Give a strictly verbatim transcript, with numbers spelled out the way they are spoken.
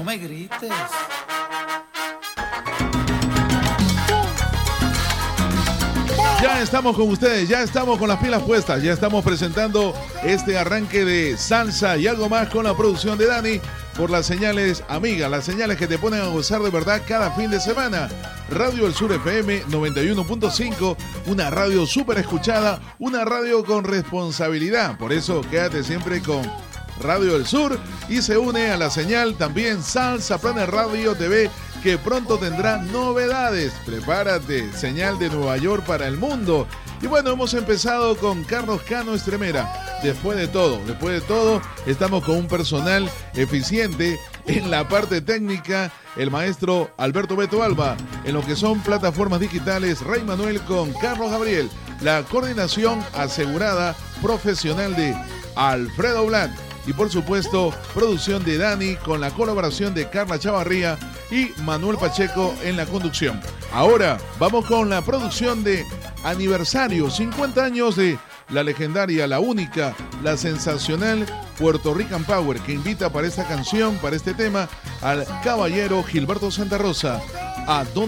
No me grites. Ya estamos con ustedes, ya estamos con las pilas puestas, ya estamos presentando este arranque de salsa y algo más con la producción de Dani por las señales amigas, las señales que te ponen a gozar de verdad cada fin de semana. Radio El Sur F M noventa y uno punto cinco, una radio súper escuchada, una radio con responsabilidad. Por eso quédate siempre con Radio El Sur y se une a la señal también Salsa Planet Radio T V, que pronto tendrá novedades. Prepárate, señal de Nueva York para el mundo. Y bueno, hemos empezado con Carlos Cano Estremera. Después de todo, después de todo, estamos con un personal eficiente en la parte técnica, el maestro Alberto Beto Alba, en lo que son plataformas digitales, Rey Manuel con Carlos Gabriel, la coordinación asegurada profesional de Alfredo Blat. Y por supuesto, producción de Dani con la colaboración de Carla Chavarría y Manuel Pacheco en la conducción. Ahora vamos con la producción de aniversario, cincuenta años de la legendaria, la única, la sensacional Puerto Rican Power, que invita para esta canción, para este tema, al caballero Gilberto Santa Rosa, a Don